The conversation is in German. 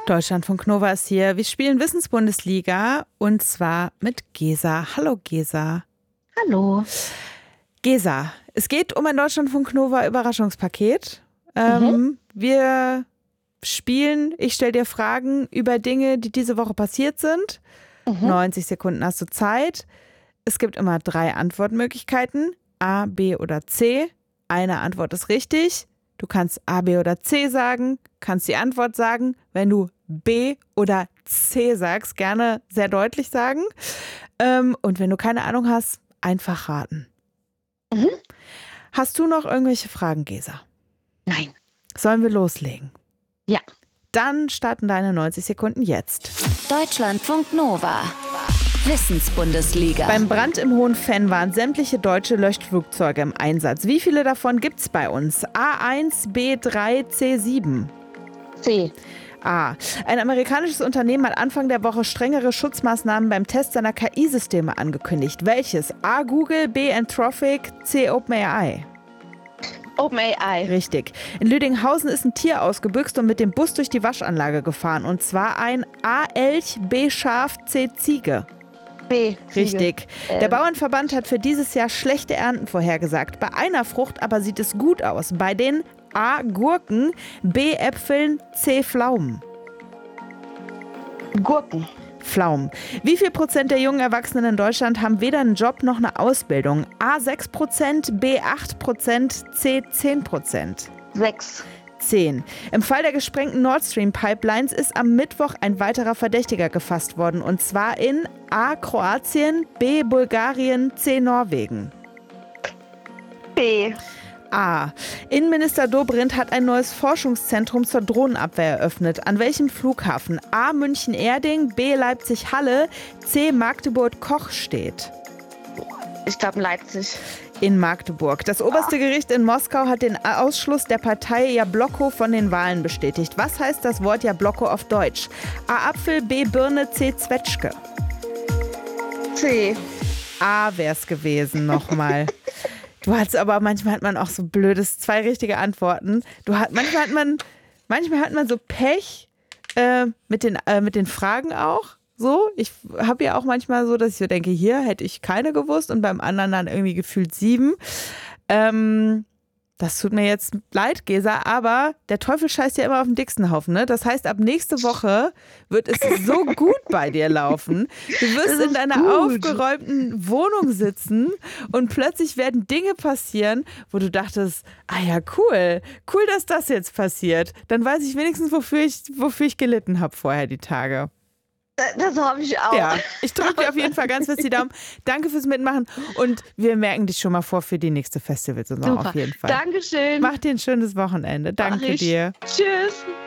Deutschlandfunk Nova ist hier. Wir spielen Wissensbundesliga und zwar mit Gesa. Hallo Gesa. Hallo. Gesa, es geht um ein Deutschlandfunk Nova Überraschungspaket. Wir spielen, ich stelle dir Fragen über Dinge, die diese Woche passiert sind. 90 Sekunden hast du Zeit. Es gibt immer 3 Antwortmöglichkeiten, A, B oder C. Eine Antwort ist richtig. Du kannst A, B oder C sagen, kannst die Antwort sagen. Wenn du B oder C sagst, gerne sehr deutlich sagen. Und wenn du keine Ahnung hast, einfach raten. Hast du noch irgendwelche Fragen, Gesa? Nein. Sollen wir loslegen? Ja. Dann starten deine 90 Sekunden jetzt. Deutschlandfunk Nova. Wissensbundesliga. Beim Brand im Hohenfenn waren sämtliche deutsche Löschflugzeuge im Einsatz. Wie viele davon gibt's bei uns? A1, B3, C7? C. A. Ein amerikanisches Unternehmen hat Anfang der Woche strengere Schutzmaßnahmen beim Test seiner KI-Systeme angekündigt. Welches? A. Google, B. Anthropic, C. OpenAI? OpenAI. Richtig. In Lüdinghausen ist ein Tier ausgebüxt und mit dem Bus durch die Waschanlage gefahren. Und zwar ein A. Elch, B. Schaf, C. Ziege. B. Ziege. Richtig. Der Bauernverband hat für dieses Jahr schlechte Ernten vorhergesagt. Bei einer Frucht aber sieht es gut aus. Bei den A. Gurken, B. Äpfeln, C. Pflaumen. Gurken. Pflaumen. Wie viel Prozent der jungen Erwachsenen in Deutschland haben weder einen Job noch eine Ausbildung? A. 6%, B. 8%, C. 10%. 6. 10. Im Fall der gesprengten Nord Stream Pipelines ist am Mittwoch ein weiterer Verdächtiger gefasst worden. Und zwar in A. Kroatien, B. Bulgarien, C. Norwegen. B. A. Innenminister Dobrindt hat ein neues Forschungszentrum zur Drohnenabwehr eröffnet. An welchem Flughafen? A. München-Erding, B. Leipzig-Halle, C. Magdeburg-Kochstedt. Ich glaube Leipzig. In Magdeburg. Das oberste Gericht in Moskau hat den Ausschluss der Partei Jabloko von den Wahlen bestätigt. Was heißt das Wort Jabloko auf Deutsch? A. Apfel, B. Birne, C. Zwetschge. C. A wär's gewesen, nochmal. Manchmal hat man auch so blödes, 2 richtige Antworten. Manchmal hat man so Pech mit den Fragen auch. So, ich habe ja auch manchmal so, dass ich so denke, hier hätte ich keine gewusst und beim anderen dann irgendwie gefühlt 7. Das tut mir jetzt leid, Gesa, aber der Teufel scheißt ja immer auf den dicksten Haufen, ne? Das heißt, ab nächste Woche wird es so gut bei dir laufen. Du wirst in deiner aufgeräumten Wohnung sitzen und plötzlich werden Dinge passieren, wo du dachtest, ah ja, cool, dass das jetzt passiert. Dann weiß ich wenigstens, wofür ich gelitten habe vorher die Tage. Das habe ich auch. Ja, ich drücke dir auf jeden Fall ganz fest die Daumen. Danke fürs Mitmachen und wir merken dich schon mal vor für die nächste Festivalsaison auf jeden Fall. Dankeschön. Mach dir ein schönes Wochenende. Danke dir. Tschüss.